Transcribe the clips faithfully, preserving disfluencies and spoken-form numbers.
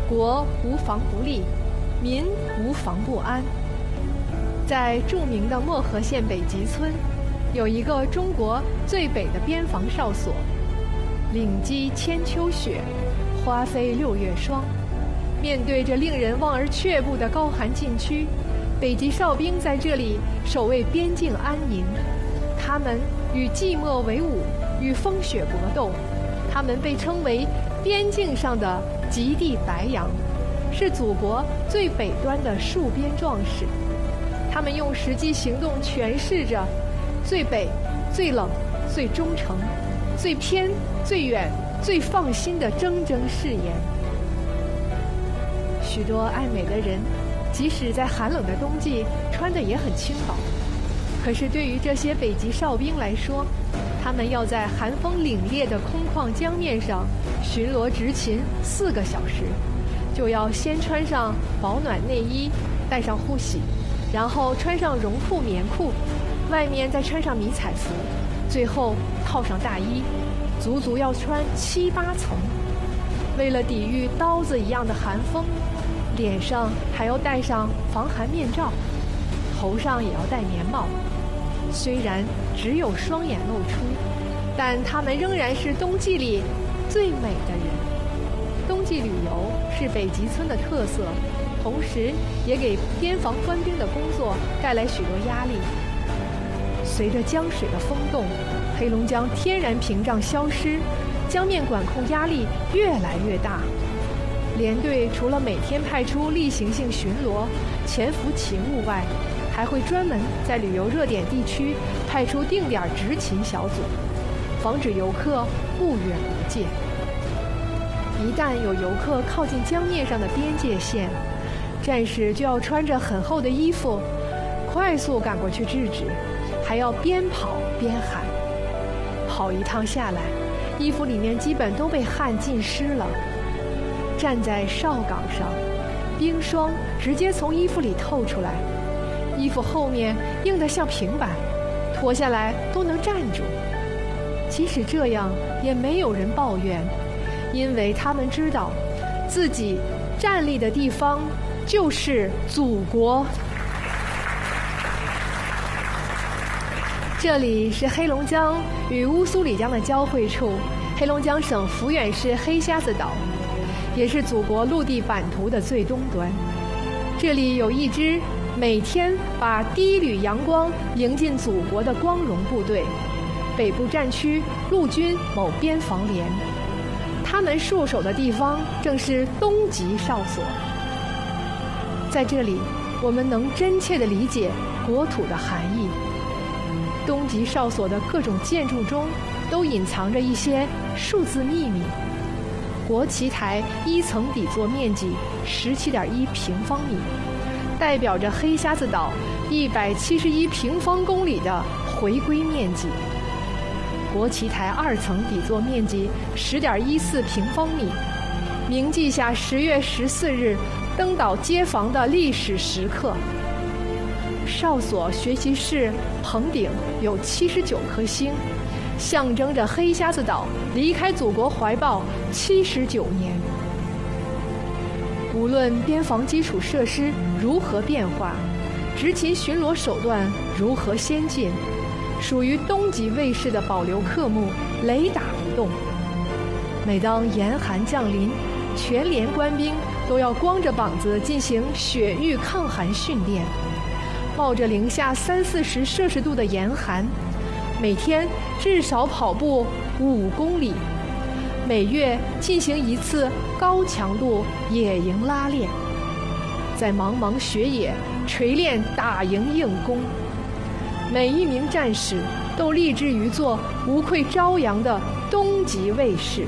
国无防不立，民无防不安。在著名的漠河县北极村，有一个中国最北的边防哨所，岭积千秋雪，花飞六月霜。面对着令人望而却步的高寒禁区，北极哨兵在这里守卫边境安宁。他们与寂寞为伍，与风雪搏斗。他们被称为边境上的极地白羊，是祖国最北端的戍边壮士。他们用实际行动诠释着最北、最冷、最忠诚、最偏、最远、最放心的铮铮誓言。许多爱美的人，即使在寒冷的冬季，穿的也很轻薄。可是对于这些北极哨兵来说，他们要在寒风凛冽的空旷江面上巡逻执勤四个小时，就要先穿上保暖内衣，带上护膝，然后穿上绒布棉裤，外面再穿上迷彩服，最后套上大衣，足足要穿七八层。为了抵御刀子一样的寒风，脸上还要戴上防寒面罩，头上也要戴棉帽。虽然只有双眼露出，但他们仍然是冬季里最美的人。冬季旅游是北极村的特色，同时也给边防官兵的工作带来许多压力。随着江水的封冻，黑龙江天然屏障消失，江面管控压力越来越大。连队除了每天派出例行性巡逻、潜伏勤务外，还会专门在旅游热点地区派出定点执勤小组，防止游客误越国界。一旦有游客靠近江面上的边界线，战士就要穿着很厚的衣服，快速赶过去制止，还要边跑边喊。跑一趟下来，衣服里面基本都被汗浸湿了。站在哨岗上，冰霜直接从衣服里透出来，衣服后面硬得像平板，脱下来都能站住。即使这样，也没有人抱怨，因为他们知道，自己站立的地方就是祖国。这里是黑龙江与乌苏里江的交汇处，黑龙江省抚远市黑瞎子岛，也是祖国陆地版图的最东端。这里有一支每天把第一缕阳光迎进祖国的光荣部队——北部战区陆军某边防连。他们戍守的地方正是东极哨所。在这里，我们能真切地理解国土的含义。东极哨所的各种建筑中都隐藏着一些数字秘密。国旗台一层底座面积十七点一平方米，代表着黑瞎子岛一百七十一平方公里的回归面积。国旗台二层底座面积十点一四平方米，铭记下十月十四日登岛接防的历史时刻。哨所学习室棚顶有七十九颗星，象征着黑瞎子岛离开祖国怀抱七十九年。无论边防基础设施如何变化，执勤巡逻手段如何先进，属于东极卫士的保留科目雷打不动。每当严寒降临，全连官兵都要光着膀子进行雪域抗寒训练，冒着零下三四十摄氏度的严寒，每天至少跑步五公里，每月进行一次高强度野营拉练，在茫茫雪野锤炼打营硬功。每一名战士都立志于做无愧朝阳的东极卫士。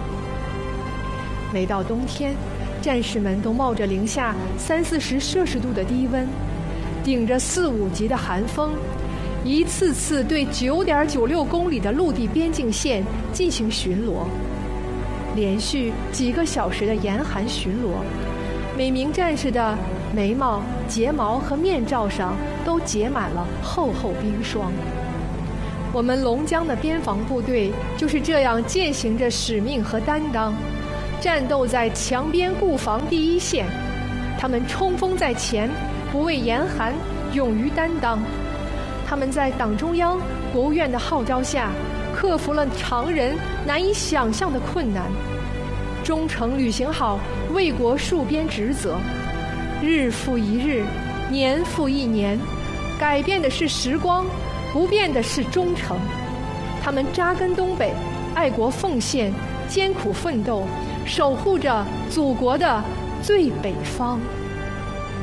每到冬天，战士们都冒着零下三四十摄氏度的低温，顶着四五级的寒风，一次次对九点九六公里的陆地边境线进行巡逻。连续几个小时的严寒巡逻，每名战士的眉毛、睫毛和面罩上都结满了厚厚冰霜。我们龙江的边防部队就是这样践行着使命和担当， 战斗在墙边固防第一线，他们冲锋在前，不畏严寒，勇于担当。他们在党中央、国务院的号召下，克服了常人难以想象的困难，忠诚履行好为国戍边职责。日复一日，年复一年，改变的是时光，不变的是忠诚。他们扎根东北，爱国奉献，艰苦奋斗，守护着祖国的最北方。